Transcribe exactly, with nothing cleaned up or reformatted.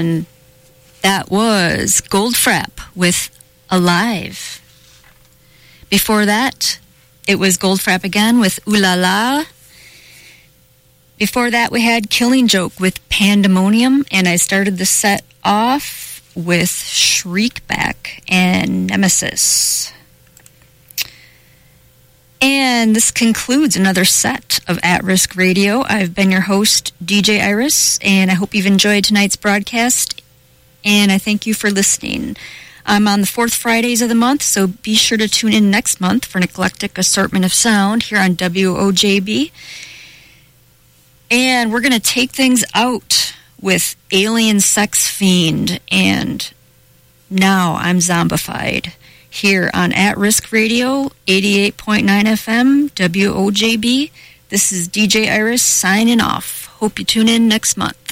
And that was Goldfrapp with Alive. Before that, it was Goldfrapp again with Ooh La La. Before that, we had Killing Joke with Pandemonium, and I started the set off with Shriekback and Nemesis. And this concludes another set of At Risk Radio. I've been your host, D J Iris, and I hope you've enjoyed tonight's broadcast, and I thank you for listening. I'm on the fourth Fridays of the month, so be sure to tune in next month for an eclectic assortment of sound here on W O J B. And we're going to take things out with Alien Sex Fiend and Now I'm Zombified here on At Risk Radio, eighty-eight point nine F M, W O J B. This is D J Iris signing off. Hope you tune in next month.